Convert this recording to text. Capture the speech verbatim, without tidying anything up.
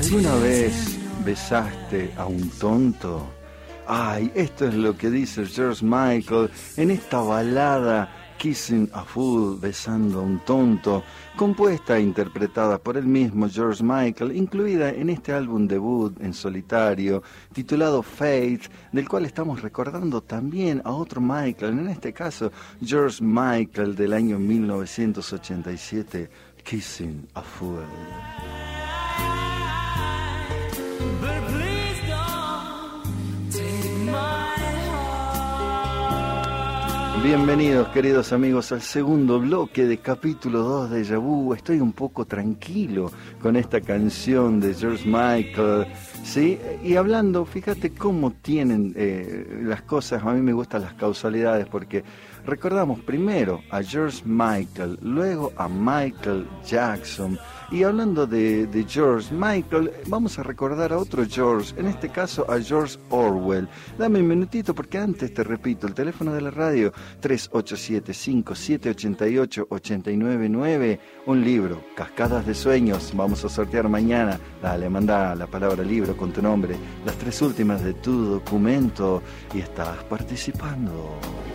¿Alguna vez besaste a un tonto? Ay, esto es lo que dice George Michael en esta balada Kissing a Fool, besando a un tonto, compuesta e interpretada por el mismo George Michael, incluida en este álbum debut en solitario, titulado Faith, del cual estamos recordando también a otro Michael, en este caso George Michael del año mil novecientos ochenta y siete, Kissing a Fool. Bienvenidos, queridos amigos, al segundo bloque de capítulo dos de Deja Vu. Estoy un poco tranquilo con esta canción de George Michael, ¿sí? Y hablando, fíjate cómo tienen eh, las cosas. A mí me gustan las causalidades porque recordamos primero a George Michael, luego a Michael Jackson. Y hablando de, de George Michael, vamos a recordar a otro George, en este caso a George Orwell. Dame un minutito porque antes te repito, el teléfono de la radio tres ocho siete, cinco siete ocho ocho, ocho nueve nueve, un libro, Cascadas de Sueños, vamos a sortear mañana. Dale, manda la palabra libro con tu nombre, las tres últimas de tu documento y estás participando.